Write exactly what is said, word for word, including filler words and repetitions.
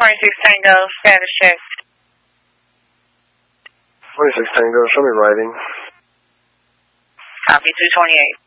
twenty-six Tango, status check. twenty-six Tango, show me writing. Copy two twenty-eight.